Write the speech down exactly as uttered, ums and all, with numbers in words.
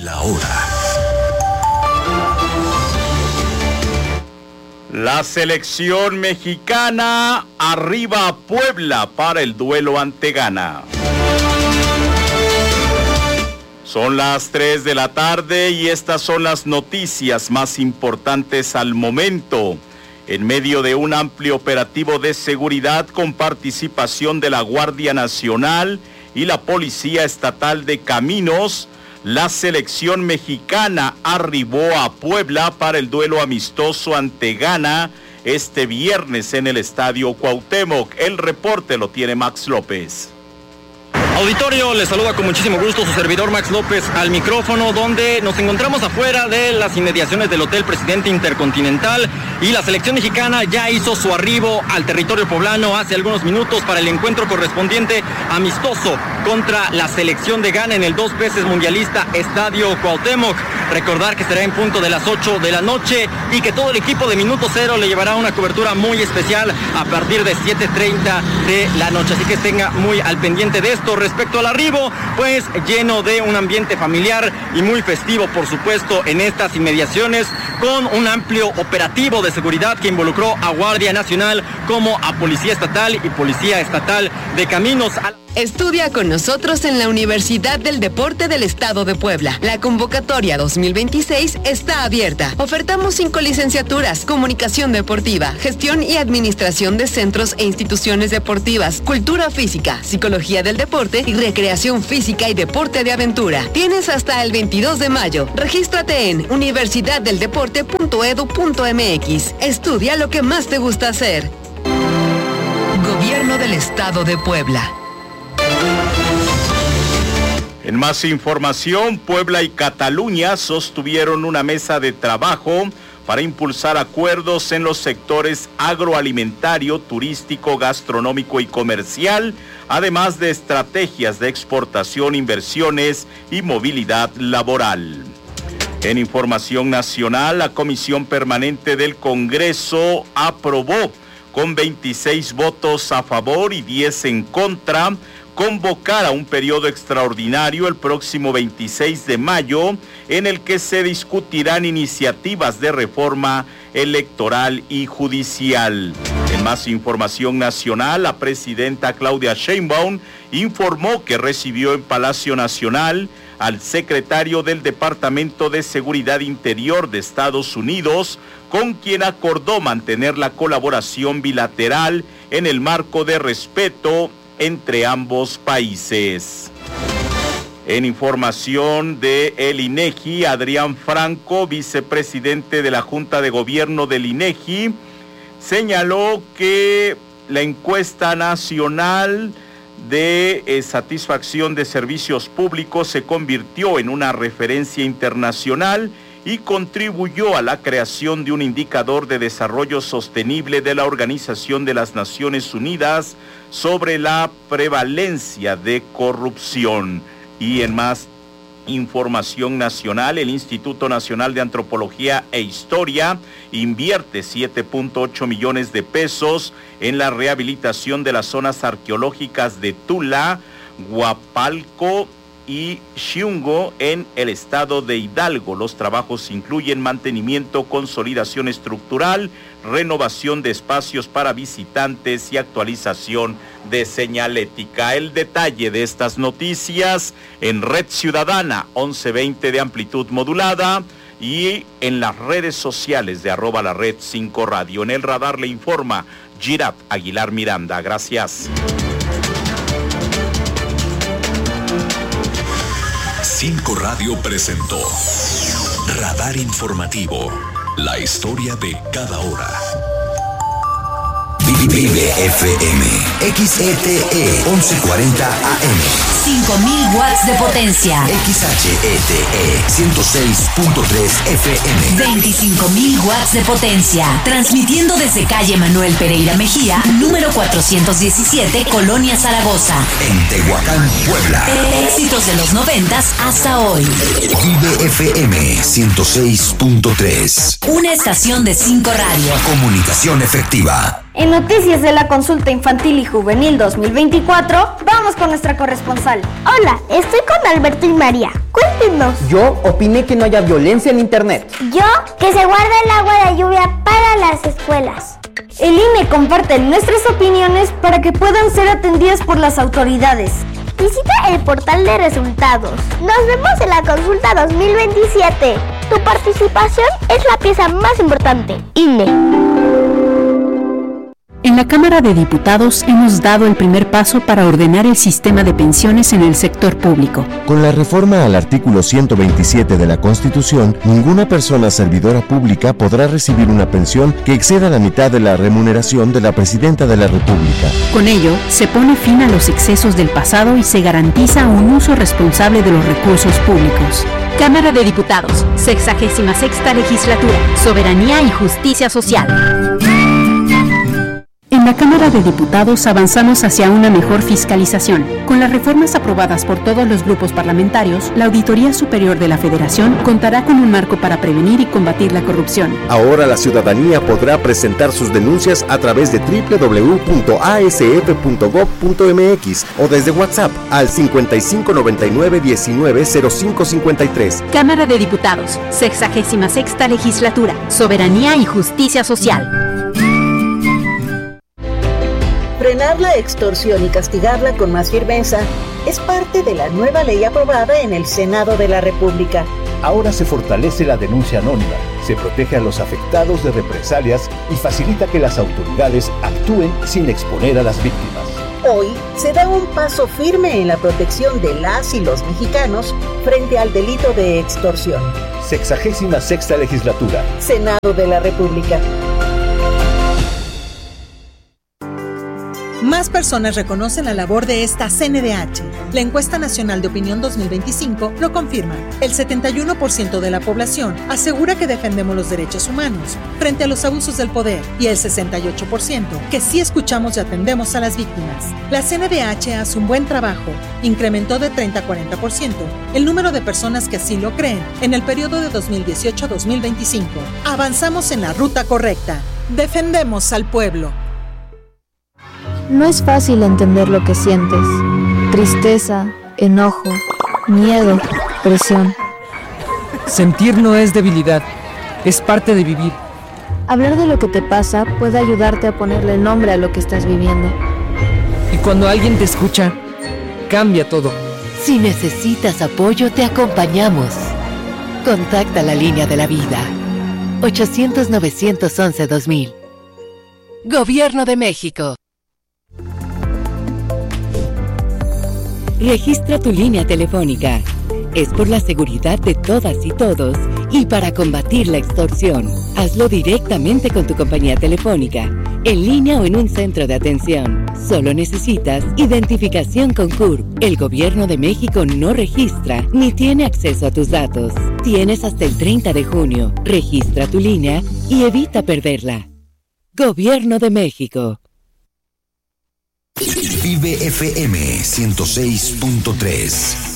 La hora. La selección mexicana arriba a Puebla para el duelo ante Ghana. Son las tres de la tarde y estas son las noticias más importantes al momento. En medio de un amplio operativo de seguridad con participación de la Guardia Nacional y la Policía Estatal de Caminos, la selección mexicana arribó a Puebla para el duelo amistoso ante Ghana este viernes en el Estadio Cuauhtémoc. El reporte lo tiene Max López. Auditorio, les saluda con muchísimo gusto su servidor Max López al micrófono, donde nos encontramos afuera de las inmediaciones del Hotel Presidente Intercontinental y la selección mexicana ya hizo su arribo al territorio poblano hace algunos minutos para el encuentro correspondiente amistoso contra la selección de Ghana en el dos veces mundialista Estadio Cuauhtémoc. Recordar que será en punto de las ocho de la noche y que todo el equipo de Minuto Cero le llevará una cobertura muy especial a partir de siete treinta de la noche, así que tenga muy al pendiente de esto. Respecto al arribo, pues lleno de un ambiente familiar y muy festivo, por supuesto, en estas inmediaciones, con un amplio operativo de seguridad que involucró a Guardia Nacional como a Policía Estatal y Policía Estatal de Caminos. Estudia con nosotros en la Universidad del Deporte del Estado de Puebla. La convocatoria dos mil veintiséis está abierta. Ofertamos cinco licenciaturas: Comunicación Deportiva, Gestión y Administración de Centros e Instituciones Deportivas, Cultura Física, Psicología del Deporte y Recreación Física y Deporte de Aventura. Tienes hasta el veintidós de mayo. Regístrate en universidad del deporte punto edu punto eme equis. Estudia lo que más te gusta hacer. Gobierno del Estado de Puebla. En más información, Puebla y Cataluña sostuvieron una mesa de trabajo para impulsar acuerdos en los sectores agroalimentario, turístico, gastronómico y comercial, además de estrategias de exportación, inversiones y movilidad laboral. En información nacional, la Comisión Permanente del Congreso aprobó con veintiséis votos a favor y diez en contra convocar a un periodo extraordinario el próximo veintiséis de mayo en el que se discutirán iniciativas de reforma electoral y judicial. En más información nacional, la presidenta Claudia Sheinbaum informó que recibió en Palacio Nacional al secretario del Departamento de Seguridad Interior de Estados Unidos, con quien acordó mantener la colaboración bilateral en el marco de respeto entre ambos países. En información de el INEGI, Adrián Franco, vicepresidente de la Junta de Gobierno del INEGI, señaló que la encuesta nacional de eh, satisfacción de servicios públicos se convirtió en una referencia internacional y contribuyó a la creación de un indicador de desarrollo sostenible de la Organización de las Naciones Unidas sobre la prevalencia de corrupción. Y en más información nacional, el Instituto Nacional de Antropología e Historia invierte siete punto ocho millones de pesos en la rehabilitación de las zonas arqueológicas de Tula, Huapalco y Xiungo en el estado de Hidalgo. Los trabajos incluyen mantenimiento, consolidación estructural, renovación de espacios para visitantes y actualización de señalética. El detalle de estas noticias en Red Ciudadana once veinte de amplitud modulada y en las redes sociales de arroba la red cinco radio. En el radar le informa Girat Aguilar Miranda. Gracias. cinco Radio presentó Radar Informativo, la historia de cada hora. Vive F M, X E T E once cuarenta A M. cinco mil watts de potencia. X H E T E ciento seis punto tres F M. veinticinco mil watts de potencia. Transmitiendo desde calle Manuel Pereira Mejía, número cuatrocientos diecisiete, Colonia Zaragoza. En Tehuacán, Puebla. Éxitos de los noventas hasta hoy. Vive F M ciento seis punto tres. Una estación de cinco Radio. Comunicación efectiva. En Noticias de la Consulta Infantil y Juvenil dos mil veinticuatro, vamos con nuestra corresponsal. Hola, estoy con Alberto y María. Cuéntenos. Yo opiné que no haya violencia en internet. Yo, que se guarde el agua de lluvia para las escuelas. El I N E comparte nuestras opiniones para que puedan ser atendidas por las autoridades. Visita el portal de resultados. Nos vemos en la consulta dos mil veintisiete. Tu participación es la pieza más importante. I N E. En la Cámara de Diputados hemos dado el primer paso para ordenar el sistema de pensiones en el sector público. Con la reforma al artículo ciento veintisiete de la Constitución, ninguna persona servidora pública podrá recibir una pensión que exceda la mitad de la remuneración de la Presidenta de la República. Con ello, se pone fin a los excesos del pasado y se garantiza un uso responsable de los recursos públicos. Cámara de Diputados, sexagésima sexta legislatura, Soberanía y Justicia Social. En la Cámara de Diputados avanzamos hacia una mejor fiscalización. Con las reformas aprobadas por todos los grupos parlamentarios, la Auditoría Superior de la Federación contará con un marco para prevenir y combatir la corrupción. Ahora la ciudadanía podrá presentar sus denuncias a través de doble u doble u doble u punto a s f punto gob punto m x o desde WhatsApp al cincuenta y cinco noventa y nueve diecinueve cero cinco cincuenta y tres. Cámara de Diputados, sexagésima sexta legislatura, Soberanía y Justicia Social. Frenar la extorsión y castigarla con más firmeza es parte de la nueva ley aprobada en el Senado de la República. Ahora se fortalece la denuncia anónima, se protege a los afectados de represalias y facilita que las autoridades actúen sin exponer a las víctimas. Hoy se da un paso firme en la protección de las y los mexicanos frente al delito de extorsión. Sexagésima sexta legislatura. Senado de la República. Más personas reconocen la labor de esta C N D H. La Encuesta Nacional de Opinión dos mil veinticinco lo confirma. El setenta y uno por ciento de la población asegura que defendemos los derechos humanos frente a los abusos del poder y el sesenta y ocho por ciento que sí escuchamos y atendemos a las víctimas. La C N D H hace un buen trabajo. Incrementó de treinta a cuarenta por ciento el número de personas que así lo creen en el periodo de dos mil dieciocho a dos mil veinticinco. Avanzamos en la ruta correcta. Defendemos al pueblo. No es fácil entender lo que sientes. Tristeza, enojo, miedo, presión. Sentir no es debilidad, es parte de vivir. Hablar de lo que te pasa puede ayudarte a ponerle nombre a lo que estás viviendo. Y cuando alguien te escucha, cambia todo. Si necesitas apoyo, te acompañamos. Contacta la línea de la vida. ochocientos novecientos once dos mil. Gobierno de México. Registra tu línea telefónica. Es por la seguridad de todas y todos y para combatir la extorsión. Hazlo directamente con tu compañía telefónica, en línea o en un centro de atención. Solo necesitas identificación con C U R P. El Gobierno de México no registra ni tiene acceso a tus datos. Tienes hasta el treinta de junio. Registra tu línea y evita perderla. Gobierno de México. Vive F M ciento seis punto tres.